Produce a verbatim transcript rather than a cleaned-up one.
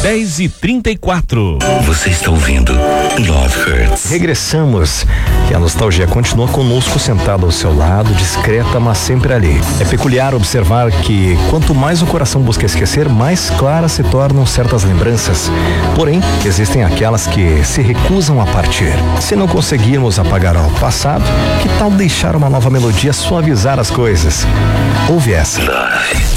dez e trinta e quatro. Você está ouvindo Love Hurts. Regressamos e a nostalgia continua conosco, sentada ao seu lado, discreta, mas sempre ali. É peculiar observar que quanto mais o coração busca esquecer, mais claras se tornam certas lembranças. Porém, existem aquelas que se recusam a partir. Se não conseguirmos apagar o passado, que tal deixar uma nova melodia suavizar as coisas? Ouve essa. Love.